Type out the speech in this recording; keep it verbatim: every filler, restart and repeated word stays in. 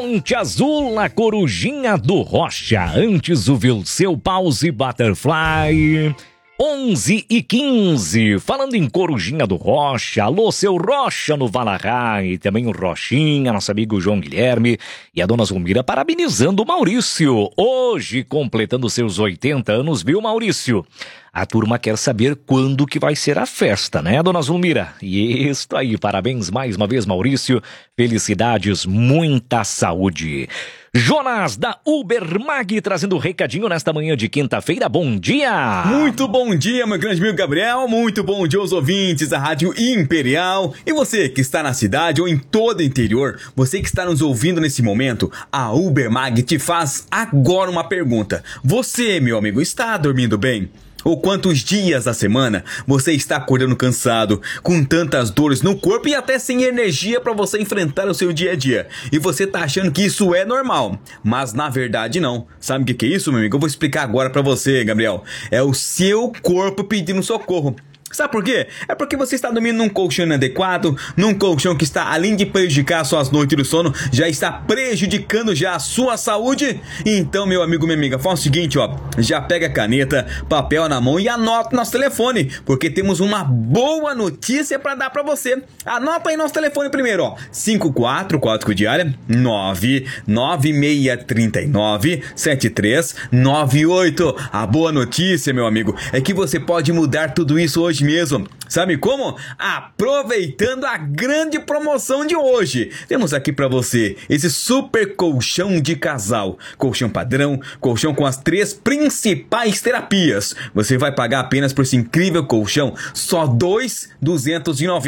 Diamante Azul, a Corujinha do Rocha. Antes o Vilseu Pause Butterfly. onze e quinze, falando em Corujinha do Rocha, alô, seu Rocha no Valará, e também o Rochinha, nosso amigo João Guilherme e a dona Zulmira parabenizando o Maurício, hoje completando seus oitenta anos, viu, Maurício? A turma quer saber quando que vai ser a festa, né, dona Zulmira? E isso aí, parabéns mais uma vez, Maurício, felicidades, muita saúde. Jonas da Ubermag trazendo um recadinho nesta manhã de quinta-feira. Bom dia! Muito bom dia, meu grande amigo Gabriel. Muito bom dia aos ouvintes da Rádio Imperial. E você que está na cidade ou em todo o interior, você que está nos ouvindo nesse momento, a Ubermag te faz agora uma pergunta. Você, meu amigo, está dormindo bem? Ou quantos dias da semana você está acordando cansado, com tantas dores no corpo e até sem energia para você enfrentar o seu dia a dia? E você tá achando que isso é normal, mas na verdade não. Sabe o que que é isso, meu amigo? Eu vou explicar agora para você, Gabriel. É o seu corpo pedindo socorro. Sabe por quê? É porque você está dormindo num colchão inadequado, num colchão que está, além de prejudicar suas noites do sono, já está prejudicando já a sua saúde. Então, meu amigo, minha amiga, faz o seguinte, ó, já pega caneta, papel na mão e anota nosso telefone, porque temos uma boa notícia para dar para você. Anota aí nosso telefone primeiro, ó, cinco quatro, código de área, nove nove seis três nove, sete três nove oito. A boa notícia, meu amigo, é que você pode mudar tudo isso hoje mesmo. Sabe como? Aproveitando a grande promoção de hoje. Temos aqui para você esse super colchão de casal. Colchão padrão, colchão com as três principais terapias. Você vai pagar apenas por esse incrível colchão só dois mil duzentos e noventa.